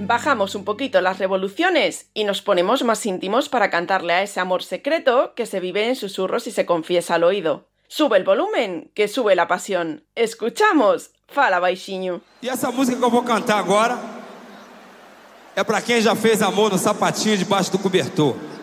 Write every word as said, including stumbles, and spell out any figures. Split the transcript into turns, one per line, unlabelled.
Bajamos un poquito las revoluciones y nos ponemos más íntimos para cantarle a ese amor secreto que se vive en susurros y se confiesa al oído. Sube el volumen, que sube la pasión. Escuchamos Fala Baixinho.
E essa música que eu vou cantar agora é pra quem já fez amor no sapatinho debaixo do cobertor.